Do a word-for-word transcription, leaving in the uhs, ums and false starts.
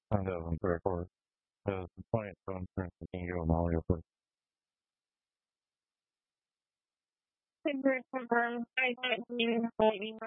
ten doesn't record. Because the point of insurance is can give them all your first. Confirm. I thought you